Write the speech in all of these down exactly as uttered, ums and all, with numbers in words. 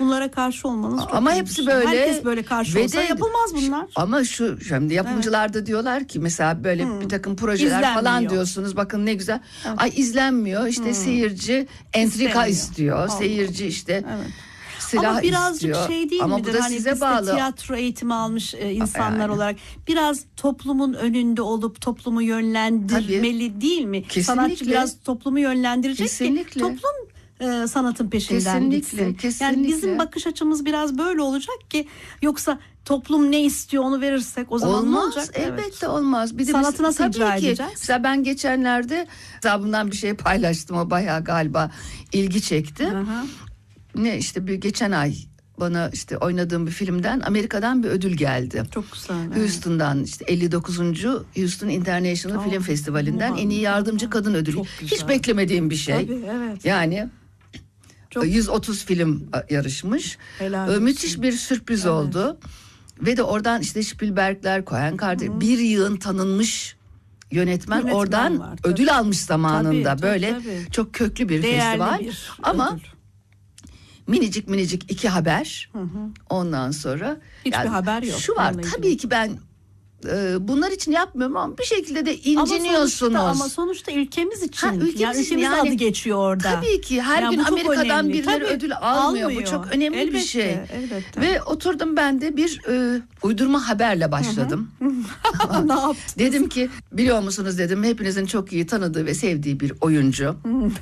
bunlara karşı olmanız çok ama iyi hepsi bir şey. böyle. Herkes böyle karşı Ve olsa de- yapılmaz bunlar. Ama şu şimdi yapımcılar da diyorlar ki mesela böyle Hmm. bir takım projeler İzlenmiyor. falan diyorsunuz. Bakın ne güzel. Evet. Ay izlenmiyor. İşte seyirci entrika İstemiyor. istiyor. Allah. Seyirci işte Evet. silah Ama birazcık istiyor. şey değil Ama midir? bu da Hani size biz de bağlı. tiyatro eğitimi almış e, insanlar Yani. olarak biraz toplumun önünde olup toplumu yönlendirmeli değil mi? Kesinlikle. Sanatçı biraz toplumu yönlendirecek Kesinlikle. ki toplum e, sanatın peşinden Kesinlikle, gitsin. Yani kesinlikle. bizim bakış açımız biraz böyle olacak ki yoksa toplum ne istiyor onu verirsek o zaman olmaz, ne olacak? elbette Evet. olmaz. Bir de Sanatı biz- nasıl tabii icra ki, edeceğiz? Mesela ben geçenlerde hesabımdan bir şey paylaştım, o bayağı galiba ilgi çekti. Hı hı. Ne işte bir geçen ay bana işte oynadığım bir filmden Amerika'dan bir ödül geldi. Çok güzel. evet. Houston'dan işte elli dokuzuncu Houston International Aa, Film Festivali'nden muhakkak. en iyi yardımcı kadın ödülü. Çok güzel. Hiç beklemediğim bir şey. Tabii, evet. Yani Çok- yüz otuz film yarışmış. Helal Ee, olsun. Müthiş bir sürpriz oldu. Ve de oradan işte Spielberg'ler, Coen kardeş, bir yığın tanınmış yönetmen, Yönetmen oradan var, tabii. ödül almış zamanında. Tabii, tabii, böyle tabii. çok köklü bir Değerli festival. bir Ama ödül. minicik minicik iki haber. Ondan sonra Hiçbir haber yok Şu var, onunla ilgili. tabii ki ben e, bunlar için yapmıyorum ama bir şekilde de Ama inciniyorsunuz. sonuçta, ama sonuçta ülkemiz için. Ha, ülkemizin yani ülkemizin yani- adı geçiyor orada. Tabii ki her Yani gün bu çok Amerika'dan önemli. birileri Tabii, ödül almıyor. almıyor. Bu çok önemli Elbette, bir şey. elbette. Ve oturdum ben de bir e, uydurma haberle başladım. Ne yaptın? Dedim ki biliyor musunuz dedim, hepinizin çok iyi tanıdığı ve sevdiği bir oyuncu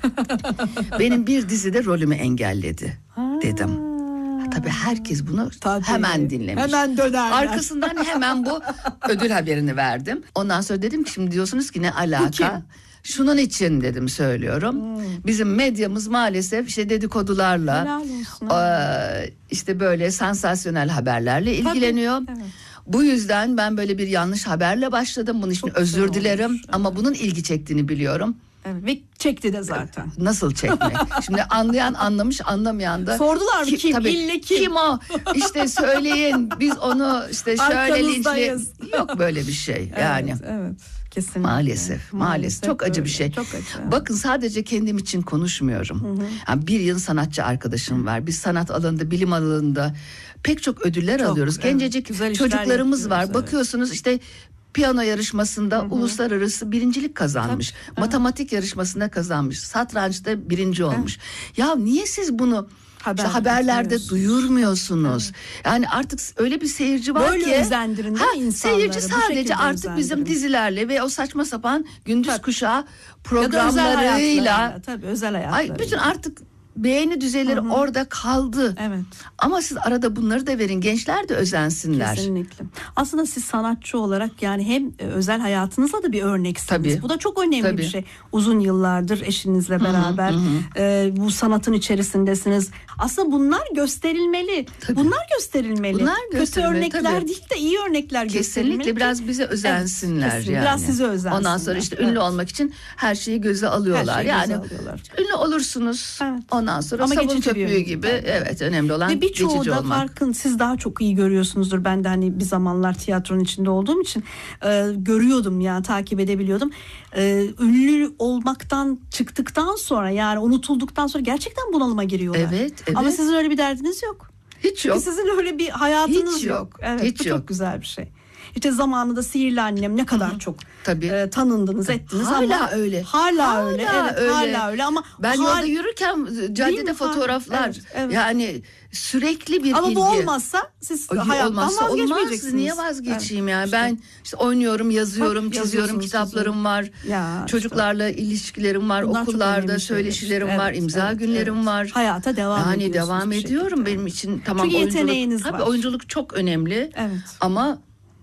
benim bir dizide rolümü engelledi dedim. Tabii herkes bunu Tabii. hemen dinlemiş. Hemen dönerler. Arkasından hemen bu ödül haberini verdim. Ondan sonra dedim ki şimdi diyorsunuz ki ne alaka? kim? Şunun için dedim söylüyorum. Bizim medyamız maalesef işte dedikodularla, Helal olsun. eee, işte böyle sansasyonel haberlerle ilgileniyor. evet. Bu yüzden ben böyle bir yanlış haberle başladım. Bunun için Çok güzel özür dilerim olmuş, ama bunun ilgi çektiğini biliyorum. Evet, ve çekti de zaten. Nasıl çekmek? Şimdi anlayan anlamış, anlamayan da. Sordular mı kim? Tabii, İlle kim? Kim o? İşte söyleyin. Biz onu işte şöyle linçli. Arkanızdayız. Yok böyle bir şey. Yani Evet, evet. Kesinlikle. maalesef, maalesef çok acı bir böyle, şey. Çok acı. Bakın sadece kendim için konuşmuyorum. Yani bir yıl sanatçı arkadaşım var. Biz sanat alanında, bilim alanında pek çok ödüller Çok, alıyoruz. evet. Gencecik Güzel işler çocuklarımız var. yapıyoruz, evet. Bakıyorsunuz işte piyano yarışmasında uluslararası birincilik kazanmış. Matematik yarışmasında kazanmış. Satrançta birinci olmuş. Ya niye siz bunu Haber işte haberlerde etmiyorsunuz. duyurmuyorsunuz? Yani artık öyle bir seyirci var Böyle ki. özendirin değil mi insanları? Seyirci Bu sadece şekilde artık bizim özendirin. dizilerle ve o saçma sapan gündüz kuşağı Ya da özel programlarıyla. hayatlarıyla. Tabii özel Ay hayatlarıyla. bütün artık beğeni düzeyleri orada kaldı. Evet. Ama siz arada bunları da verin. Gençler de özensinler. Kesinlikle. Aslında siz sanatçı olarak yani hem e, özel hayatınızla da bir örneksiniz. Tabii. Bu da çok önemli Tabii. bir şey. Uzun yıllardır eşinizle beraber e, bu sanatın içerisindesiniz. Aslında bunlar gösterilmeli. Tabii. Bunlar gösterilmeli. Bunlar Kötü gösterilmeli, örnekler tabii. değil de iyi örnekler gösterilmeli. Kesinlikle ki- biraz bize özensinler Evet, kesinlikle. yani. Biraz size özensinler. Ondan sonra işte ünlü Evet. olmak için her şeyi göze alıyorlar. Her şeyi göze yani alıyorlar. ünlü olursunuz. Evet. Ondan sonra Ama sabun geçici bir köpüğü ünlü. gibi. Evet. Evet, önemli olan Ve birçoğu geçici da olmak. farkın siz daha çok iyi görüyorsunuzdur. Ben de hani bir zamanlar tiyatronun içinde olduğum için e, görüyordum yani takip edebiliyordum. E, ünlü olmaktan çıktıktan sonra yani unutulduktan sonra gerçekten bunalıma giriyorlar. Evet, evet. Ama sizin öyle bir derdiniz yok. Hiç Çünkü yok. sizin öyle bir hayatınız Hiç yok. yok. Evet, Hiç bu yok. çok güzel bir şey. İşte zamanında Sihirli Annem ne kadar çok Tabii. e, tanındınız ettiniz Hala ama öyle. Hala, Hala öyle. Evet, öyle. hala öyle ama Ben hal- yolda yürürken Değil caddede mi? fotoğraflar. Evet, evet. Yani sürekli bir ama ilgi. bu olmazsa siz Ay, hayattan olmazsa olmaz. vazgeçmeyeceksiniz. Niye vazgeçeyim Evet, yani? işte. Ben işte oynuyorum, yazıyorum, Tabii, çiziyorum, yazıyorsunuz, kitaplarım var. Ya, Çocuklarla ilişkilerim var, Bunlar çok okullarda önemli şeyler söyleşilerim işte. var, Evet, imza evet, günlerim evet. var. Hayata devam yani ediyorsunuz devam bir ediyorum şekilde. benim için. Tamam, Çünkü oyunculuk, yeteneğiniz tabii var. oyunculuk çok önemli. Evet. Ama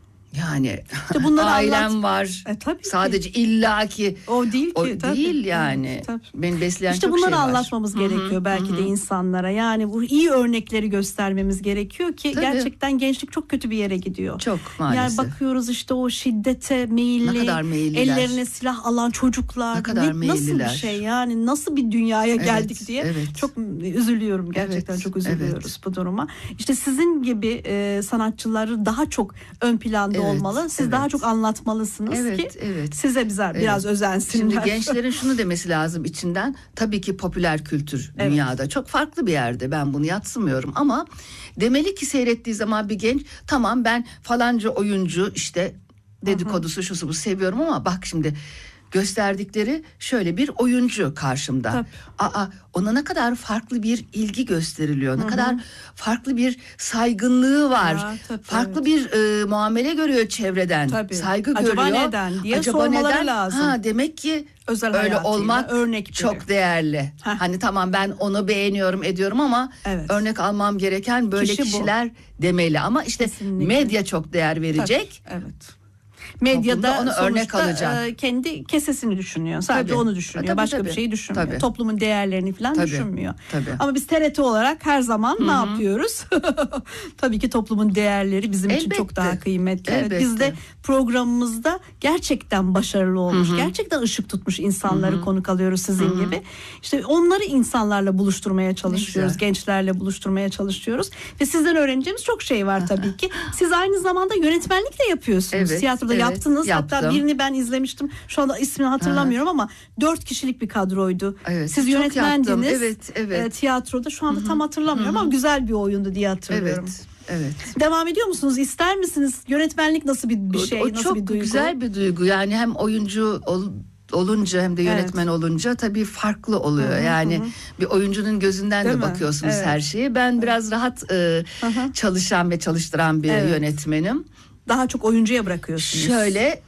yani İşte bunları ailem anlat- var. E, tabii ki. Sadece illaki O değil ki. o tabii. değil yani. Evet, tabii. Beni besleyen İşte çok bunları şey var. anlatmamız Hı hı, gerekiyor belki hı de hı. insanlara. Yani bu iyi örnekleri göstermemiz gerekiyor ki Tabii. gerçekten gençlik çok kötü bir yere gidiyor. Çok maalesef. Yani bakıyoruz işte o şiddete meyilli, Ne kadar meyilliler. ellerine silah alan çocuklar. Ne kadar nasıl bir meyilliler. şey yani nasıl bir dünyaya Evet, geldik diye evet. çok üzülüyorum gerçekten Evet, çok üzülüyoruz bu duruma. İşte sizin gibi e, sanatçıları daha çok ön planda Evet. olmalı. Siz evet. daha çok anlatmalısınız Evet, ki evet. size bize Evet. biraz özensinler. Şimdi gençlerin şunu demesi lazım içinden. Tabii ki popüler kültür Evet. dünyada çok farklı bir yerde. Ben bunu yadsımıyorum ama demeli ki seyrettiği zaman bir genç, tamam ben falanca oyuncu işte dedikodusu şusu bu seviyorum ama bak şimdi gösterdikleri şöyle bir oyuncu karşımda. Tabii. Aa, ona ne kadar farklı bir ilgi gösteriliyor. Ne kadar farklı bir saygınlığı var. Ya, tabii, farklı bir e, muamele görüyor çevreden. Tabii. Saygı Acaba görüyor. neden diye sormaları lazım. Ha, demek ki Özel öyle hayatıyla olmak örnek çok veriyor. değerli. Heh. Hani tamam ben onu beğeniyorum ediyorum ama Evet. örnek almam gereken böyle Kişi bu. kişiler demeli. Ama işte Kesinlikle. medya çok değer verecek. Tabii, evet. Medyada Toplumda onu örnek sonuçta, alacak. e, kendi kesesini düşünüyor. Sadece Tabii. onu düşünüyor. Tabii, Başka tabii. bir şeyi düşünmüyor. Tabii. Toplumun değerlerini falan Tabii, düşünmüyor. tabii. Ama biz T R T olarak her zaman ne yapıyoruz? Tabii ki toplumun değerleri bizim için Elbette. çok daha kıymetli. Evet, Elbette. biz de programımızda gerçekten başarılı olmuş, gerçekten ışık tutmuş insanları konuk alıyoruz sizin gibi. İşte onları insanlarla buluşturmaya çalışıyoruz. güzel. Gençlerle buluşturmaya çalışıyoruz. Ve sizden öğreneceğimiz çok şey var tabii ki. Siz aynı zamanda yönetmenlik de yapıyorsunuz. Evet, Tiyatroda evet, yaptınız. Hatta yaptım. birini ben izlemiştim. Şu anda ismini hatırlamıyorum ama dört kişilik bir kadroydu. Evet, Siz çok yönetmendiniz. yaptım. Evet, evet. E, tiyatroda şu anda tam hatırlamıyorum ama güzel bir oyundu diye hatırlıyorum. Evet. Evet. Devam ediyor musunuz? İster misiniz? Yönetmenlik nasıl bir, bir şey? O nasıl çok bir duygu? güzel bir duygu. Yani hem oyuncu ol, olunca hem de yönetmen Evet. olunca tabii farklı oluyor. Yani bir oyuncunun gözünden Değil de mi? bakıyorsunuz Evet. her şeye. Ben biraz rahat e, çalışan ve çalıştıran bir Evet. yönetmenim. Daha çok oyuncuya bırakıyorsunuz. Şöyle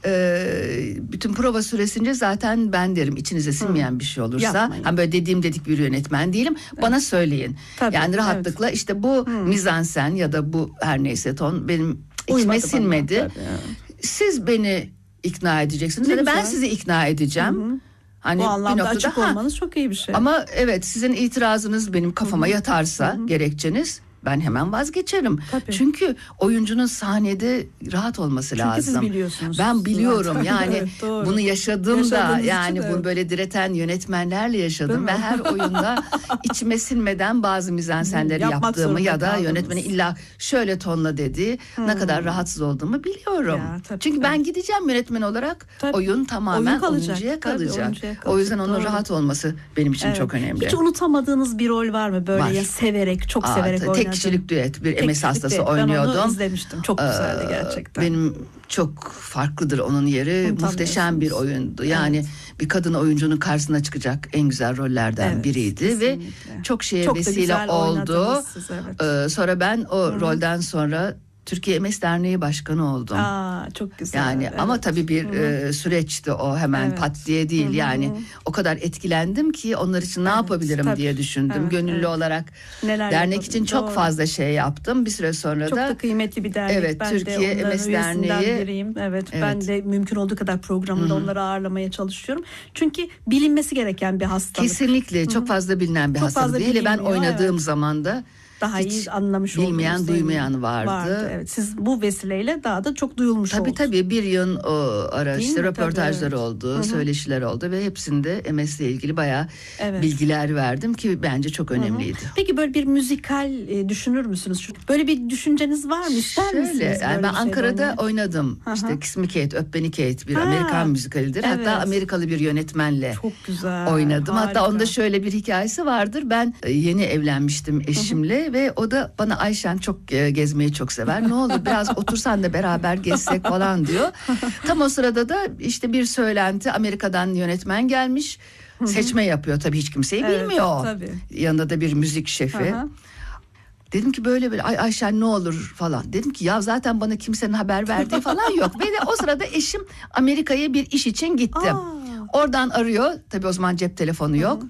e, bütün prova süresince zaten ben derim içinize sinmeyen bir şey olursa, Yapmayın. hani böyle dediğim dedik bir yönetmen değilim, bana söyleyin. Tabii, yani rahatlıkla işte bu mizansen ya da bu her neyse ton benim içime Uymadı bana, sinmedi. tabii, evet. Siz beni ikna edeceksiniz Ne ya da ben güzel. sizi ikna edeceğim. Hani Bu bir anlamda noktada, açık ha, olmanız çok iyi bir şey. ama evet sizin itirazınız benim kafama yatarsa gerekçeniz, ben hemen vazgeçerim. Tabii. Çünkü oyuncunun sahnede rahat olması Çünkü lazım. siz biliyorsunuz. Ben biliyorum Zaten. yani Evet, doğru. bunu yaşadım da Yaşadığınız yani için, bunu evet. böyle direten yönetmenlerle yaşadım Değil ve mi? her oyunda içime sinmeden bazı mizansenleri Yapmak yaptığımı zorunda ya da kaldınız. yönetmenin illa şöyle tonla dediği ne kadar rahatsız olduğumu biliyorum. Ya, tabii, Çünkü ben evet. gideceğim yönetmen olarak, Tabii. oyun tamamen Oyun kalacak. oyuncuya Tabii, kalacak. oyuncuya O yüzden kalacak, onun doğru. rahat olması benim için Evet. çok önemli. Hiç unutamadığınız bir rol var mı? Böyle Var. ya severek, çok Aa, severek tek oynadığın. kişilik düet bir Tek M S kişilik hastası düet. Ben onu oynuyordum. izlemiştim. Çok güzeldi Ee, gerçekten. Benim çok farklıdır onun yeri. Unutamıyorsunuz. Muhteşem bir oyundu. Yani bir kadın oyuncunun karşısına çıkacak en güzel rollerden Evet, biriydi ve kesinlikle. çok şeye Çok da vesile güzel oldu. oynadınız siz, evet. Ee, sonra ben o rolden sonra Türkiye M S Derneği Başkanı oldum. Aa, çok güzel. Yani evet. ama tabii bir e, süreçti o, hemen Evet. pat diye değil. Yani o kadar etkilendim ki onlar için ne Evet, yapabilirim tabii. diye düşündüm. Evet, Gönüllü evet. olarak Neler dernek yapabilirim, için çok doğru. fazla şey yaptım. Bir süre sonra Çok da da kıymetli bir dernek. Evet, ben Türkiye de onların M S üyesinden Derneği. biriyim. Evet, Evet. ben de mümkün olduğu kadar programında onları ağırlamaya çalışıyorum. Çünkü bilinmesi gereken bir hastalık. kesinlikle çok fazla bilinen bir Çok hastalık fazla değil. Hele ben bilinmiyor, oynadığım evet. zaman da Daha hiç iyi anlamış bilmeyen, olduğunuz, duymayan vardı. Evet, siz bu vesileyle daha da çok duyulmuş Tabii oldunuz. tabii bir yıl o ara Değil işte mi? röportajlar Tabii, evet. oldu, söyleşiler oldu ve hepsinde M S ile ilgili bayağı Evet. bilgiler verdim ki bence çok önemliydi. Peki böyle bir müzikal e, düşünür müsünüz? Böyle bir düşünceniz var mı? İster misiniz? Şöyle böyle yani bir ben şey Ankara'da oynamak? oynadım. Hı hı. İşte Kiss Me Kate, Öp Beni Kate bir Ha, Amerikan müzikalidir. evet. Hatta Amerikalı bir yönetmenle Çok güzel. oynadım. Hatta harika. onda şöyle bir hikayesi vardır. Ben e, yeni evlenmiştim eşimle ve o da bana Ayşen çok e, gezmeyi çok sever. Ne olur biraz otursan da beraber gezsek falan diyor. Tam o sırada da işte bir söylenti, Amerika'dan yönetmen gelmiş. Seçme yapıyor tabii, hiç kimseyi Evet, bilmiyor. tabii. Yanında da bir müzik şefi. Hı hı. Dedim ki böyle böyle Ay Ayşen ne olur falan. Dedim ki ya zaten bana kimsenin haber verdiği falan yok. Ve de o sırada eşim Amerika'ya bir iş için gittim. Aa. Oradan arıyor. Tabii o zaman cep telefonu yok.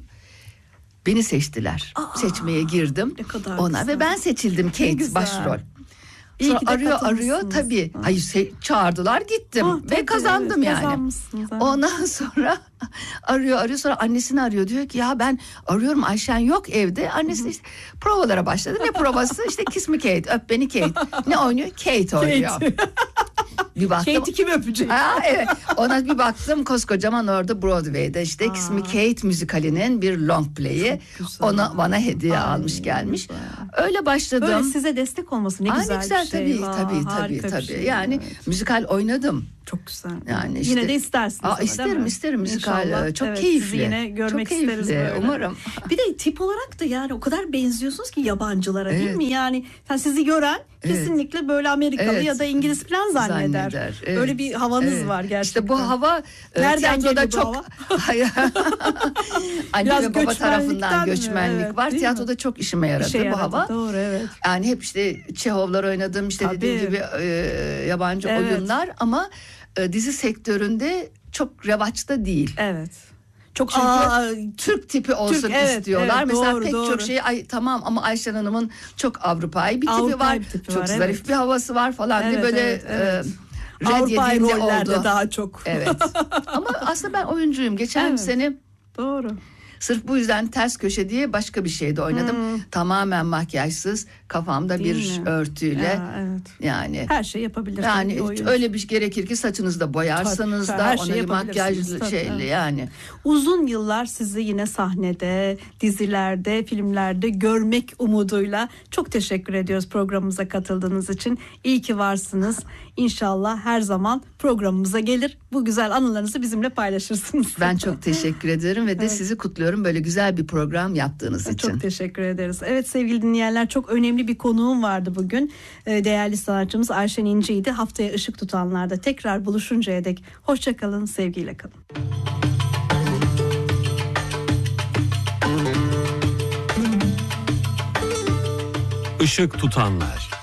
Beni seçtiler. Aa. Seçmeye girdim. Ne kadar Ona güzel. ve ben seçildim Kate güzel. başrol. İyi Sonra ki de arıyor arıyor katılmışsınız. tabii. Hayır se- çağırdılar gittim Ah, ve tabii, kazandım evet, yani. kazanmışsınız, evet. Ondan sonra arıyor arıyor sonra annesini arıyor, diyor ki ya ben arıyorum Ayşen yok evde. Annesi işte provalara başladı. Ne provası? İşte Kiss Me Kate, Öp Beni Kate. Ne oynuyor? Kate oynuyor. Bir baktım. Kate'i kim öpecek? Ha, evet. Ona bir baktım, koskocaman orada Broadway'de işte Kiss Me Kate müzikalinin bir long play'i. Çok güzel. Ona bana hediye Ay, almış gelmiş. güzel. Öyle başladım. Böyle size destek olması ne Aa, güzel, ne güzel bir şey. tabii Aa, tabii tabii harika bir tabii. şey. Yani Evet. müzikal oynadım. Çok güzel. Yani işte, yine de istersiniz. Aa, ama, değil isterim mi? isterim müzikal. İnşallah. Çok Evet, keyifli. Sizi yine görmek Çok keyifli. isteriz böyle. Umarım. Bir de tip olarak da yani o kadar benziyorsunuz ki yabancılara, değil Evet. mi? Yani sen sizi gören Evet. kesinlikle böyle Amerikalı Evet. ya da İngiliz falan zanneder. Zanneder, evet. Öyle bir havanız Evet. var gerçekten. İşte bu hava e, Nereden tiyatroda geliyor bu çok hava? Hayır. Anne Biraz ve baba göçmenlikten tarafından mi? göçmenlik Evet, var. değil Tiyatroda mi? çok işime yaradı İşe bu yaradı, hava. doğru, evet. Yani hep işte Çehovlar oynadım, işte Tabii. dediğim gibi e, yabancı Evet. oyunlar ama e, dizi sektöründe çok revaçta değil. Evet. Çok Çünkü aa, Türk tipi olsun Türk, evet, istiyorlar. evet, Mesela doğru, pek doğru. çok şey ay, tamam ama Ayşen Hanım'ın çok Avrupa'yı bir tipi Avrupa'yı var. bir tipi çok var, zarif evet. bir havası var falan diye Evet, böyle evet, evet. e, red Avrupa yediğim de rollerde oldu. daha çok. Evet. Ama aslında ben oyuncuyum. Geçen Evet. sene Doğru. sırf bu yüzden Ters Köşe diye başka bir şeyde oynadım. Tamamen makyajsız, kafamda Değil bir mi? örtüyle. Ya, evet. Yani Her şey yapabilir. yani tabii oyuncu. öyle bir şey gerekir ki saçınızı da boyarsanız Tabii, da her ona şeyi bir yapabilirsiniz, makyajlı tabii, şeyli evet. yani. Uzun yıllar sizi yine sahnede, dizilerde, filmlerde görmek umuduyla çok teşekkür ediyoruz programımıza katıldığınız için. İyi ki varsınız. İnşallah her zaman programımıza gelir. Bu güzel anılarınızı bizimle paylaşırsınız. Ben çok teşekkür ederim ve de sizi kutluyorum böyle güzel bir program yaptığınız için. Çok teşekkür ederiz. Evet sevgili dinleyenler, çok önemli bir konuğum vardı bugün. Ee, Değerli sanatçımız Ayşen İnci'ydi. Haftaya ışık tutanlarda tekrar buluşuncaya dek hoşça kalın, sevgiyle kalın. Işık tutanlar.